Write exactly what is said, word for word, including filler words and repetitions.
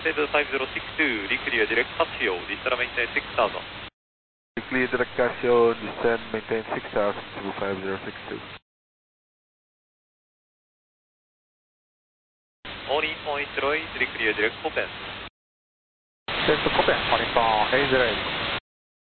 Clear five zero six two, reclear direct Casio, descend maintain six thousand. Reclear direct Casio, descend maintain six thousand to five zero six two. Morning point zero eight, reclear direct Copen. Send to Copen, morning point eight zero eight.